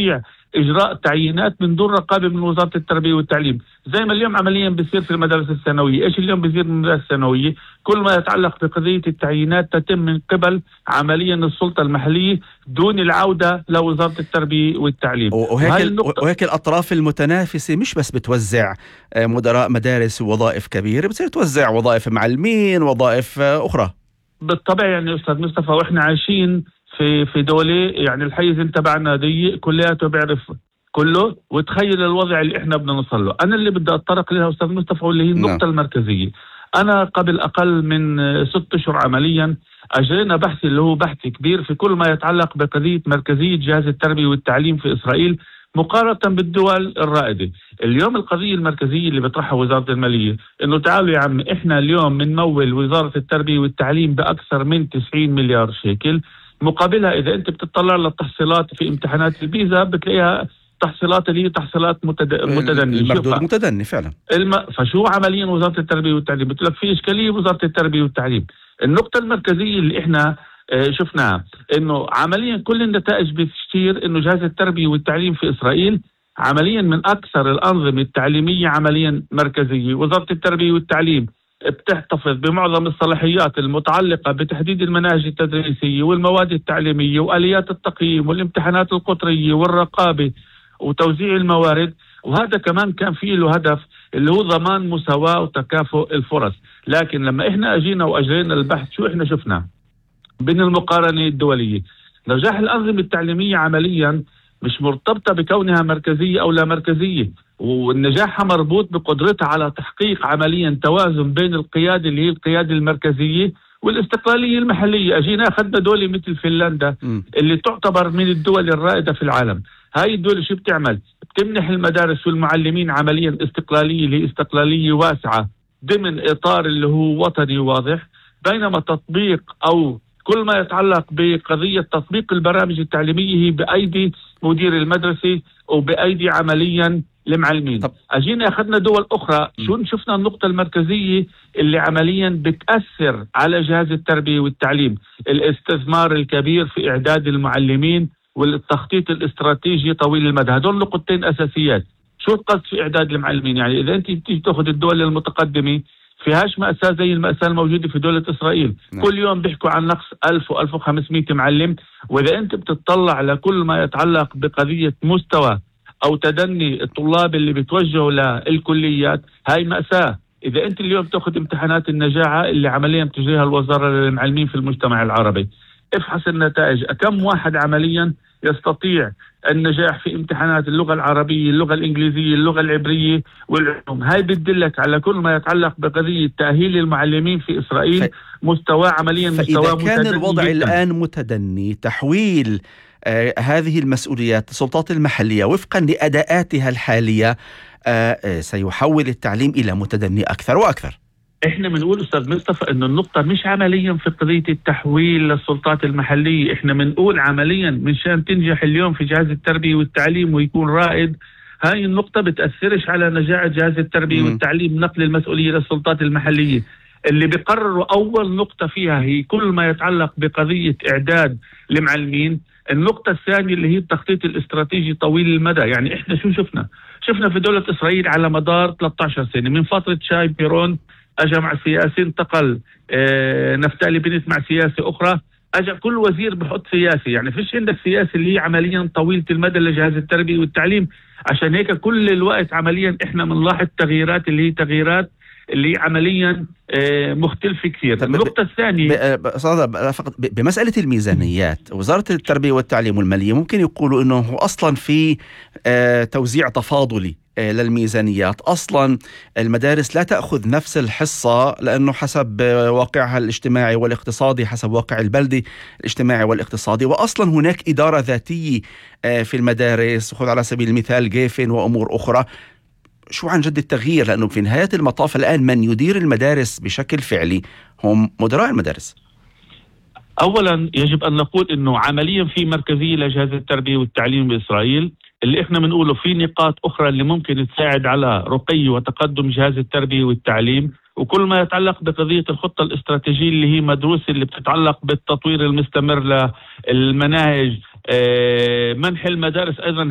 يستطيع إجراء تعيينات من دون رقابة من وزارة التربية والتعليم. زي ما اليوم عمليا بيصير في المدارس الثانوية. إيش اليوم بيصير من المدارس الثانوية؟ كل ما يتعلق بقضية التعيينات تتم من قبل عمليا السلطة المحلية دون العودة لوزارة التربية والتعليم. وهيك الأطراف المتنافسة مش بس بتوزع مدراء مدارس ووظائف كبيرة، بتصير توزع وظائف معلمين وظائف أخرى. بالطبع يعني أستاذ مصطفى، وإحنا عايشين في دولة يعني الحيز تبعنا ضيق كلياته بيعرف كله، وتخيل الوضع اللي احنا بدنا نوصل له. انا اللي بدي اتطرق لها استاذ مصطفى واللي هي النقطة المركزية. انا قبل اقل من 6 أشهر عمليا اجرينا بحث اللي هو بحث كبير في كل ما يتعلق بقضية مركزية جهاز التربية والتعليم في اسرائيل مقارنة بالدول الرائدة. اليوم القضية المركزية اللي بتطرحها وزارة المالية انه تعالوا يا عم احنا اليوم بنمول وزارة التربية والتعليم باكثر من 90 مليار شيكل، مقابلها إذا أنت بتطلع للتحصيلات في امتحانات الفيزا بتلاقيها تحصيلات اللي هي تحصيلات متدنية. المردود متدني فعلا. فشو عمليا وزارة التربية والتعليم؟ بتقول لك في إشكالية وزارة التربية والتعليم. النقطة المركزية اللي إحنا شفناها إنه عمليا كل النتائج بتشير إنه جهاز التربية والتعليم في إسرائيل عمليا من أكثر الأنظمة التعليمية عمليا مركزية. وزارة التربية والتعليم بتحتفظ بمعظم الصلاحيات المتعلقة بتحديد المناهج التدريسية والمواد التعليمية وآليات التقييم والامتحانات القطرية والرقابة وتوزيع الموارد. وهذا كمان كان فيه له هدف اللي هو ضمان مساواة وتكافؤ الفرص. لكن لما احنا اجينا واجرينا البحث شو احنا شفنا بين المقارنة الدولية؟ نجاح الأنظمة التعليمية عمليا مش مرتبطة بكونها مركزية أو لا مركزية، والنجاح مربوط بقدرتها على تحقيق عمليا توازن بين القيادة اللي هي القيادة المركزية والاستقلالية المحلية. أجينا أخذنا دولة مثل فنلندا اللي تعتبر من الدول الرائدة في العالم. هاي الدولة شو بتعمل؟ بتمنح المدارس والمعلمين عمليا استقلالية اللي استقلالية واسعة ضمن إطار اللي هو وطني واضح، بينما تطبيق أو كل ما يتعلق بقضية تطبيق البرامج التعليمية هي بأيدي مدير المدرسة وبأيدي عمليا المعلمين. أجينا أخذنا دول أخرى شو شفنا النقطة المركزية اللي عمليا بتأثر على جهاز التربية والتعليم؟ الاستثمار الكبير في إعداد المعلمين والتخطيط الاستراتيجي طويل المدى. هدول نقطتين أساسيات. شو القصد في إعداد المعلمين؟ يعني إذا أنت بتيجي تأخذ الدول المتقدمة فيهاش مأساة زي المأساة الموجودة في دولة إسرائيل. كل يوم بيحكوا عن نقص 1000 و 1500 معلم، وإذا أنت بتطلع لكل ما يتعلق بقضية مستوى أو تدني الطلاب اللي بتوجهوا للكليات هاي مأساة. إذا أنت اليوم تأخذ امتحانات النجاعة اللي عمليا بتجريها الوزارة للمعلمين في المجتمع العربي، افحص النتائج. كم واحد عمليا يستطيع النجاح في امتحانات اللغة العربية، اللغة الإنجليزية، اللغة العبرية والعلوم؟ هاي بتدلك على كل ما يتعلق بقضية تأهيل المعلمين في إسرائيل مستوى عمليا مستوى فإذا كان الوضع جداً. الآن متدني، تحويل هذه المسؤوليات السلطات المحلية وفقا لأداءاتها الحالية سيحول التعليم إلى متدني أكثر وأكثر. احنا بنقول استاذ مصطفى انه النقطة مش عمليا في قضية التحويل للسلطات المحلية. احنا بنقول عمليا منشان تنجح اليوم في جهاز التربية والتعليم ويكون رائد، هاي النقطة بتأثرش على نجاح جهاز التربية والتعليم نقل المسؤولية للسلطات المحلية. اللي بيقرروا اول نقطة فيها هي كل ما يتعلق بقضية اعداد المعلمين. النقطة الثانية اللي هي التخطيط الاستراتيجي طويل المدى. يعني احنا شو شفنا في دولة إسرائيل على مدار 13 سنة من فترة شاي بيرون أجا مع سياسي، انتقل نفتالي بنت مع سياسة أخرى، أجا كل وزير بحط سياسي. يعني فيش عندك سياسة اللي هي عمليا طويلة المدى لجهاز التربية والتعليم. عشان هيك كل الوقت عمليا إحنا بنلاحظ تغييرات اللي هي تغييرات اللي عمليا مختلفة كثير. النقطة الثانية فقط بمسألة الميزانيات، وزارة التربية والتعليم والمالية ممكن يقولوا أنه أصلا في توزيع تفاضلي للميزانيات. أصلا المدارس لا تأخذ نفس الحصة لأنه حسب واقعها الاجتماعي والاقتصادي، حسب واقع البلدي الاجتماعي والاقتصادي، وأصلا هناك إدارة ذاتية في المدارس، خذ على سبيل المثال جيفن وأمور أخرى. شو عن جد التغيير؟ لأنه في نهاية المطاف الآن من يدير المدارس بشكل فعلي هم مدراء المدارس. أولا يجب أن نقول أنه عمليا في مركزية لجهاز التربية والتعليم بإسرائيل. اللي إحنا بنقوله في نقاط أخرى اللي ممكن تساعد على رقي وتقدم جهاز التربية والتعليم، وكل ما يتعلق بقضية الخطة الاستراتيجية اللي هي مدروسة اللي بتتعلق بالتطوير المستمر للمناهج، منح المدارس أيضا